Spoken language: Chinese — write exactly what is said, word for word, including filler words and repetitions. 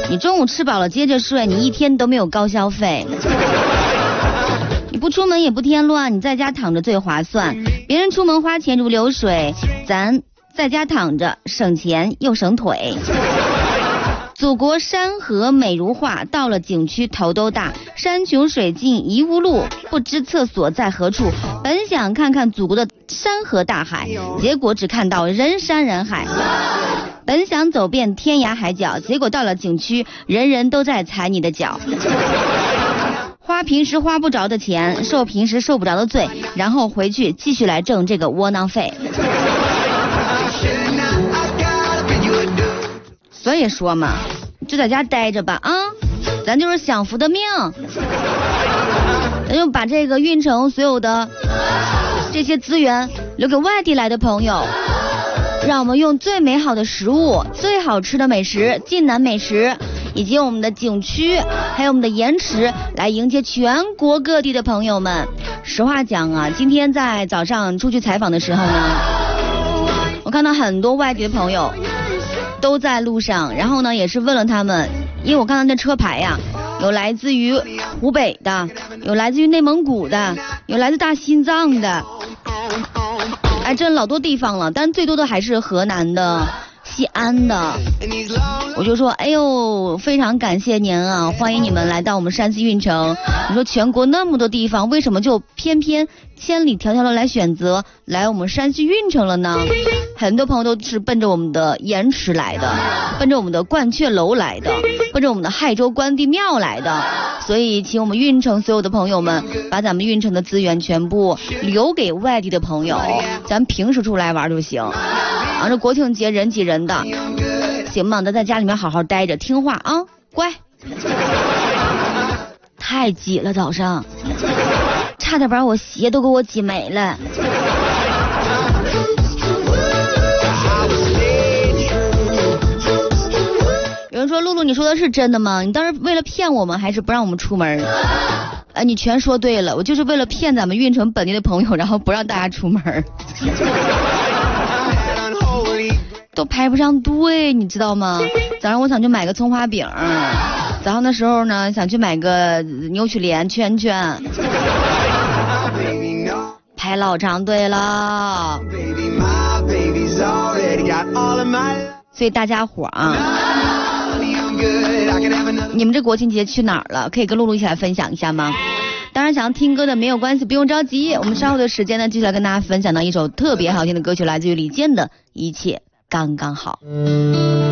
你中午吃饱了接着睡，你一天都没有高消费。你不出门也不添乱，你在家躺着最划算。别人出门花钱如流水，咱在家躺着省钱又省腿。祖国山河美如画，到了景区头都大，山穷水尽疑无路，不知厕所在何处。本想看看祖国的山河大海，结果只看到人山人海。本想走遍天涯海角，结果到了景区，人人都在踩你的脚。花平时花不着的钱，受平时受不着的罪，然后回去继续来挣这个窝囊费。所以说嘛，就在家待着吧啊，咱就是享福的命，咱就把这个运城所有的这些资源留给外地来的朋友，让我们用最美好的食物、最好吃的美食、晋南美食，以及我们的景区，还有我们的盐池，来迎接全国各地的朋友们。实话讲啊，今天在早上出去采访的时候呢，我看到很多外地的朋友都在路上，然后呢也是问了他们，因为我看到那车牌呀、啊，有来自于湖北的，有来自于内蒙古的，有来自大西藏的，哎，这老多地方了，但最多的还是河南的、西安的。我就说，哎呦，非常感谢您啊，欢迎你们来到我们山西运城。你说全国那么多地方，为什么就偏偏千里迢迢的来选择来我们山西运城了呢？很多朋友都是奔着我们的盐池来的，奔着我们的鹳雀楼来的，奔着我们的亥州关帝庙来的。所以请我们运城所有的朋友们，把咱们运城的资源全部留给外地的朋友，咱平时出来玩就行。啊，这国庆节人挤人的，行吗？咱在家里面好好待着，听话啊，乖。太挤了，早上差点把我鞋都给我挤没了。有人说，露露你说的是真的吗？你当时为了骗我们，还是不让我们出门？呃，你全说对了，我就是为了骗咱们运城本地的朋友，然后不让大家出门。都排不上队，你知道吗？早上我想去买个葱花饼，早上的时候呢想去买个牛曲莲圈圈，排老长队了。所以大家伙啊，你们这国庆节去哪儿了？可以跟露露一起来分享一下吗？当然想要听歌的没有关系，不用着急，我们稍后的时间呢继续来跟大家分享到一首特别好听的歌曲，来自于李健的《一切刚刚好》。